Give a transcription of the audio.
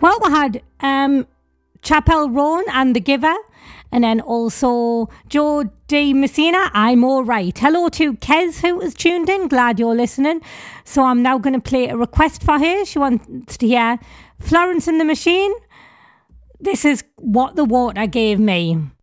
Well, we had Chapel Roan and The Giver, and then also Joe D. Messina, I'm All Right. Hello to Kez, who was tuned in. Glad you're listening. So I'm now going to play a request for her. She wants to hear Florence and the Machine. This is What the Water Gave Me.